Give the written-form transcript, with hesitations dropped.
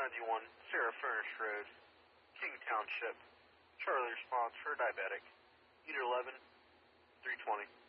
91, Sarah Furnace Road, King Township. Charlie response for diabetic. Unit 11, 320.